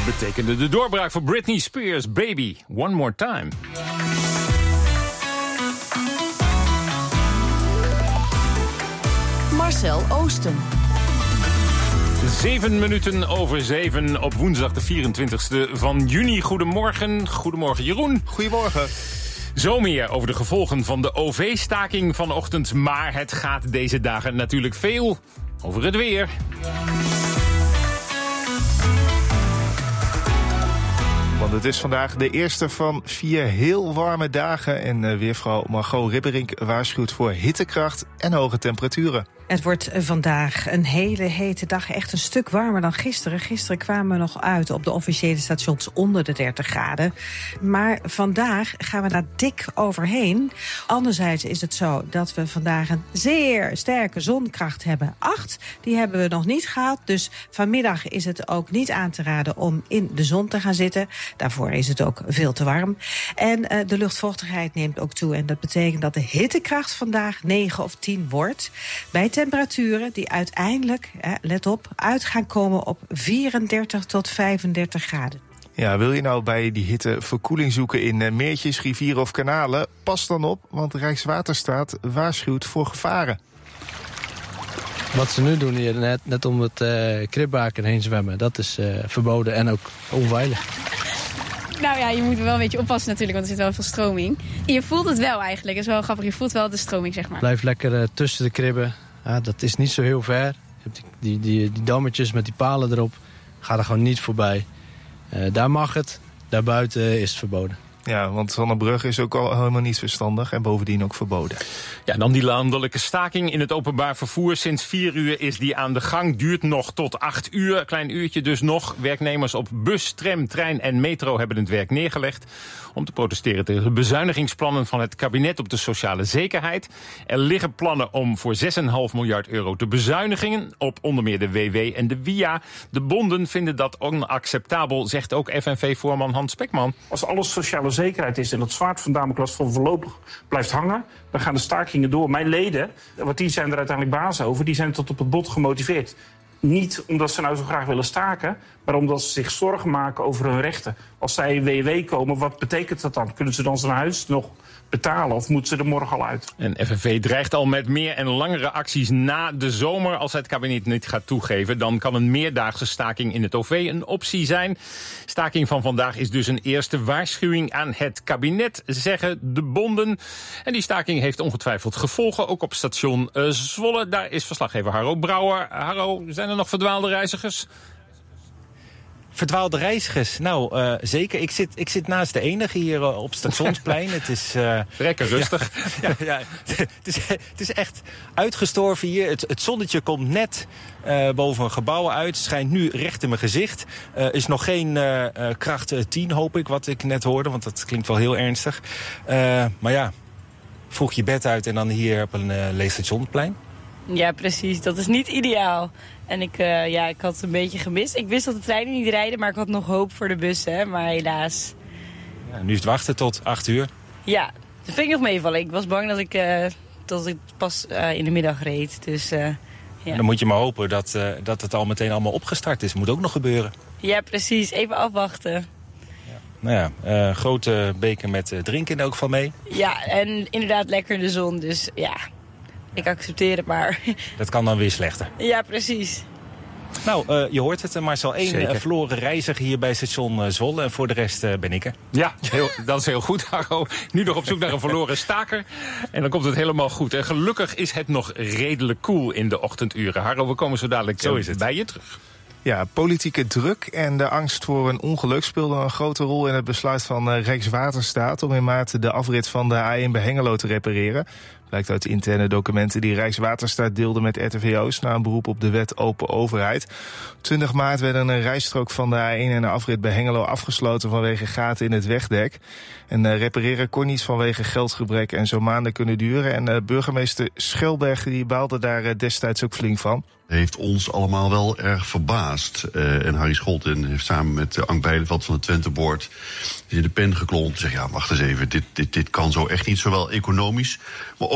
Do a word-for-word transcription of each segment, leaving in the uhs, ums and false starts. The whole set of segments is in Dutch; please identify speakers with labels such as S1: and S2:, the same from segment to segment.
S1: Betekende de doorbraak voor Britney Spears, Baby, One More Time.
S2: Marcel Oosten.
S1: Zeven minuten over zeven op woensdag de vierentwintigste van juni. Goedemorgen. Goedemorgen Jeroen.
S3: Goedemorgen.
S1: Zo meer over de gevolgen van de O V-staking vanochtend. Maar het gaat deze dagen natuurlijk veel over het weer.
S3: Want het is vandaag de eerste van vier heel warme dagen. En uh, weervrouw Margot Ribberink waarschuwt voor hittekracht en hoge temperaturen.
S4: Het wordt vandaag een hele hete dag, echt een stuk warmer dan gisteren. Gisteren kwamen we nog uit op de officiële stations onder de dertig graden. Maar vandaag gaan we daar dik overheen. Anderzijds is het zo dat we vandaag een zeer sterke zonkracht hebben. Acht, die hebben we nog niet gehad. Dus vanmiddag is het ook niet aan te raden om in de zon te gaan zitten. Daarvoor is het ook veel te warm. En uh, de luchtvochtigheid neemt ook toe. En dat betekent dat de hittekracht vandaag negen of tien wordt. Bij temperaturen die uiteindelijk, eh, let op, uit gaan komen op vierendertig tot vijfendertig graden.
S3: Ja, wil je nou bij die hitte verkoeling zoeken in uh, meertjes, rivieren of kanalen? Pas dan op, want Rijkswaterstaat waarschuwt voor gevaren.
S5: Wat ze nu doen hier, net, net om het uh, kribbaken heen zwemmen, dat is uh, verboden en ook onveilig.
S6: Nou ja, je moet wel een beetje oppassen natuurlijk, want er zit wel veel stroming. Je voelt het wel eigenlijk, dat is wel grappig. Je voelt wel de stroming, zeg maar.
S5: Blijf lekker uh, tussen de kribben. Ja, dat is niet zo heel ver. Je hebt die, die, die, die dammetjes met die palen erop. Ga er gewoon niet voorbij. Uh, daar mag het, daarbuiten is het verboden.
S3: Ja, want van een brug is ook al helemaal niet verstandig en bovendien ook verboden.
S1: Ja, dan die landelijke staking in het openbaar vervoer. Sinds vier uur is die aan de gang. Duurt nog tot acht uur. Klein uurtje dus nog. Werknemers op bus, tram, trein en metro hebben het werk neergelegd om te protesteren tegen de bezuinigingsplannen van het kabinet op de sociale zekerheid. Er liggen plannen om voor zes komma vijf miljard euro te bezuinigen op onder meer de W W en de W I A. De bonden vinden dat onacceptabel, zegt ook F N V-voorman Hans Spekman.
S7: Als alles sociale zekerheid is en dat zwaard van Damocles voorlopig blijft hangen, dan gaan de stakingen door. Mijn leden, want die zijn er uiteindelijk baas over, die zijn tot op het bot gemotiveerd. Niet omdat ze nou zo graag willen staken, maar omdat ze zich zorgen maken over hun rechten. Als zij W W komen, wat betekent dat dan? Kunnen ze dan zijn huis nog betalen of moeten ze er morgen al uit?
S1: En F N V dreigt al met meer en langere acties na de zomer. Als het kabinet niet gaat toegeven, dan kan een meerdaagse staking in het O V een optie zijn. Staking van vandaag is dus een eerste waarschuwing aan het kabinet, zeggen de bonden. En die staking heeft ongetwijfeld gevolgen, ook op station uh, Zwolle. Daar is verslaggever Harro Brouwer. Harro, zijn er nog verdwaalde reizigers?
S8: Verdwaalde reizigers? Nou, uh, zeker. Ik zit, ik zit naast de enige hier uh, op Stationsplein. Het is uh,
S1: lekker rustig.
S8: Ja, ja, ja, het, is, het is echt uitgestorven hier. Het, het zonnetje komt net uh, boven een gebouw uit. Schijnt nu recht in mijn gezicht. Uh, is nog geen uh, kracht tien, hoop ik, wat ik net hoorde. Want dat klinkt wel heel ernstig. Uh, maar ja, vroeg je bed uit en dan hier op een uh, leeg Stationsplein.
S9: Ja, precies. Dat is niet ideaal. En ik, uh, ja, ik had het een beetje gemist. Ik wist dat de treinen niet rijden, maar ik had nog hoop voor de bussen. Maar helaas.
S8: Ja, nu is het wachten tot acht uur.
S9: Ja, dat vind ik nog meevallen. Ik was bang dat ik, uh, dat ik pas uh, in de middag reed. Dus, uh, ja.
S8: Dan moet je maar hopen dat, uh, dat het al meteen allemaal opgestart is. Moet ook nog gebeuren.
S9: Ja, precies. Even afwachten.
S8: Nou ja, uh, grote beker met uh, drinken in elk geval mee.
S9: Ja, en inderdaad lekker in de zon. Dus ja, ik accepteer het maar.
S8: Dat kan dan weer slechter.
S9: Ja, precies.
S8: Nou, uh, je hoort het, Marcel. één uh, verloren reiziger hier bij station uh, Zwolle. En voor de rest uh, ben ik er.
S1: Ja, heel, dat is heel goed, Harro. Nu nog op zoek naar een verloren staker. En dan komt het helemaal goed. En gelukkig is het nog redelijk koel in de ochtenduren. Harro, we komen zo dadelijk zo is het. bij je terug.
S3: Ja, politieke druk en de angst voor een ongeluk speelden een grote rol in het besluit van Rijkswaterstaat om in maart de afrit van de A één bij Hengelo te repareren. Blijkt uit interne documenten die Rijkswaterstaat deelde met R T V Oost na een beroep op de wet Open Overheid. twintig maart werden een rijstrook van de A één en de afrit bij Hengelo afgesloten vanwege gaten in het wegdek. En uh, repareren kon niet vanwege geldgebrek en zo maanden kunnen duren. En uh, burgemeester Schelberg die baalde daar uh, destijds ook flink van.
S10: Heeft ons allemaal wel erg verbaasd. Uh, en Harry Scholten heeft samen met uh, Ank Bijleveld van het Twente Board in de pen geklommen. Te zeggen, ja, wacht eens even, dit, dit, dit kan zo echt niet, zowel economisch, maar ook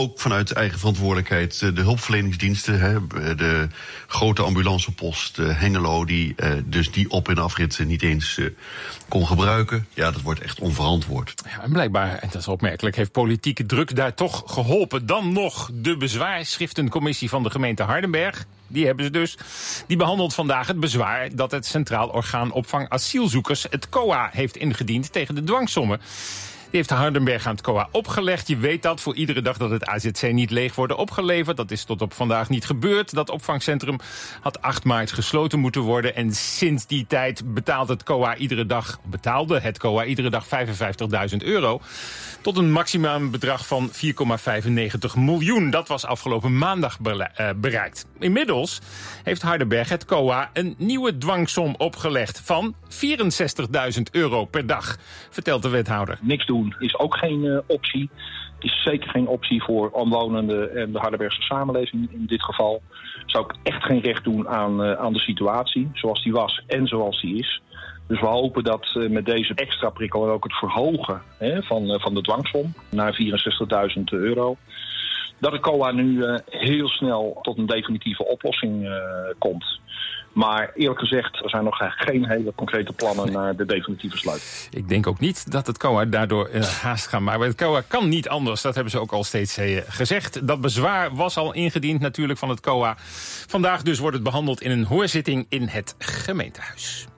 S10: ook vanuit eigen verantwoordelijkheid de hulpverleningsdiensten. Hè, de grote ambulancepost uh, Hengelo, die uh, dus die op- en afrit niet eens uh, kon gebruiken. Ja, dat wordt echt onverantwoord.
S1: Ja, en blijkbaar, en dat is opmerkelijk, heeft politieke druk daar toch geholpen. Dan nog de bezwaarschriftencommissie van de gemeente Hardenberg. Die hebben ze dus. Die behandelt vandaag het bezwaar dat het Centraal Orgaan Opvang Asielzoekers, het C O A, heeft ingediend tegen de dwangsommen. Die heeft Hardenberg aan het C O A opgelegd. Je weet dat, voor iedere dag dat het A Z C niet leeg wordt opgeleverd. Dat is tot op vandaag niet gebeurd. Dat opvangcentrum had acht maart gesloten moeten worden. En sinds die tijd betaalt het C O A iedere dag, betaalde het C O A iedere dag vijfenvijftigduizend euro. Tot een maximum bedrag van vier komma vijfennegentig miljoen. Dat was afgelopen maandag bereikt. Inmiddels heeft Hardenberg het C O A een nieuwe dwangsom opgelegd van vierenzestigduizend euro per dag, vertelt de wethouder.
S2: Niks doen is ook geen uh, optie. Is zeker geen optie voor omwonenden en de Hardenbergse samenleving in dit geval. Zou ik echt geen recht doen aan, uh, aan de situatie zoals die was en zoals die is. Dus we hopen dat uh, met deze extra prikkel en ook het verhogen hè, van, uh, van de dwangsom naar vierenzestigduizend euro, dat de C O A nu uh, heel snel tot een definitieve oplossing uh, komt. Maar eerlijk gezegd, er zijn nog geen hele concrete plannen naar de definitieve sluiting.
S1: Ik denk ook niet dat het C O A daardoor uh, haast gaat maken. Maar het C O A kan niet anders, dat hebben ze ook al steeds uh, gezegd. Dat bezwaar was al ingediend natuurlijk van het C O A. Vandaag dus wordt het behandeld in een hoorzitting in het gemeentehuis.